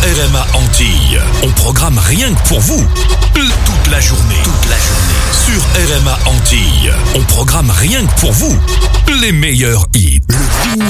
RMA Antilles. On programme rien que pour vous. Toute la journée. Sur RMA Antilles. On programme rien que pour vous. Les meilleurs hits.